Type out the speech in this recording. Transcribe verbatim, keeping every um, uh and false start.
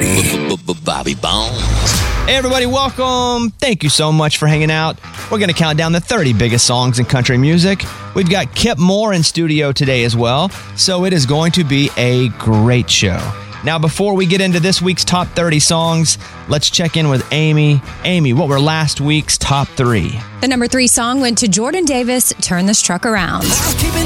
thirty. Bobby Bones. Hey everybody, welcome. Thank you so much for hanging out. We're going to count down the thirty biggest songs in country music. We've got Kip Moore in studio today as well, so it is going to be a great show. Now, before we get into this week's top thirty songs, let's check in with Amy. Amy, what were last week's top three? The number three song went to Jordan Davis, Turn This Truck Around.